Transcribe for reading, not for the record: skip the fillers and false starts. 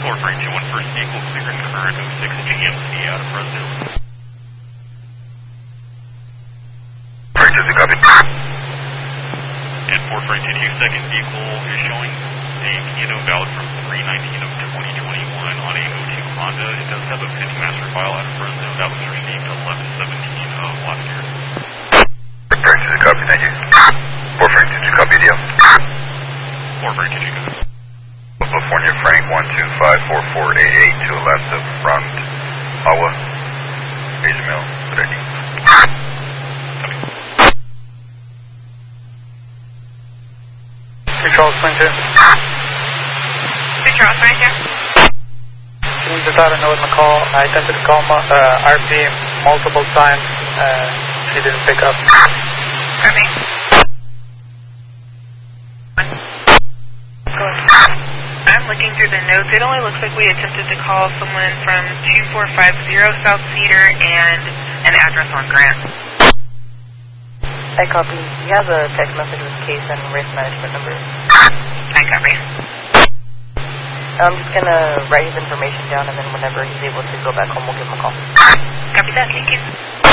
Freight 21 first vehicle clearing current 06 GMC out of Fresno. Freight 2 copy. And 4 Freight 22 second vehicle is showing a P&O valid from 3/19 of 2021 on a 02 Honda. It does have a pending master file out of Fresno that was received 11/17 of last year. Freight 2 copy, thank you. 4 Freight 22 copy, deal. 4 Freight 22 copy. California Frank 1254488 to the left of front Awa Asia Mill, ready. Charles Clinton. Charles Clinton. Can you just let her know in the call? I attempted to call RP multiple times. She didn't pick up. Copy. I'm looking through the notes. It only looks like we attempted to call someone from 2450 South Cedar and an address on Grant. I copy. He has a text message with case and risk management number. I copy. I'm just going to write his information down, and then whenever he's able to go back home, we'll give him a call. Copy that. Thank you.